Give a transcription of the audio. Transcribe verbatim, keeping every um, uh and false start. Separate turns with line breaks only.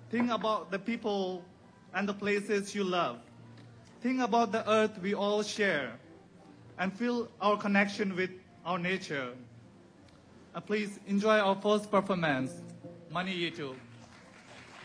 Think about the people and the places you love. Think about the earth we all share and feel our connection with our nature. And please enjoy our first performance, Mani Yitu.